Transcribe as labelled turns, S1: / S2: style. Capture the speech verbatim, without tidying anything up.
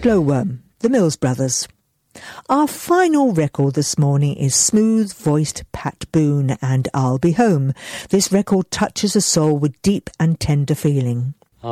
S1: Glowworm, the Mills Brothers. Our final record this morning is smooth-voiced Pat Boone and I'll Be Home. This record touches the soul with deep and tender feeling.